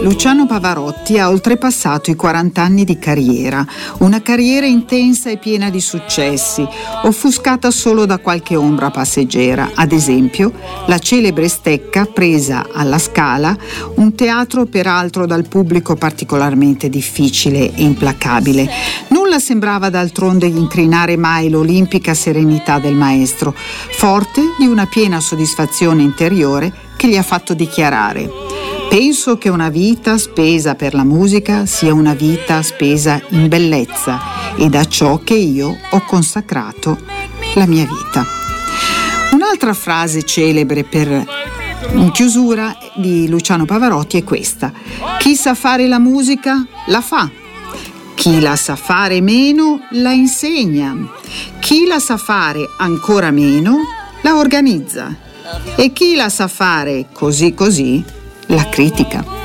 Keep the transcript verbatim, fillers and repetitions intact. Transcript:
Luciano Pavarotti ha oltrepassato i quaranta anni di carriera, una carriera intensa e piena di successi, offuscata solo da qualche ombra passeggera, ad esempio la celebre stecca presa alla Scala, un teatro peraltro dal pubblico particolarmente difficile e implacabile. Nulla sembrava d'altronde incrinare mai l'olimpica serenità del maestro, forte di una piena soddisfazione interiore che gli ha fatto dichiarare: penso che una vita spesa per la musica sia una vita spesa in bellezza ed a ciò che io ho consacrato la mia vita. Un'altra frase celebre per in chiusura di Luciano Pavarotti è questa: chi sa fare la musica la fa, chi la sa fare meno la insegna, chi la sa fare ancora meno la organizza e chi la sa fare così così la critica.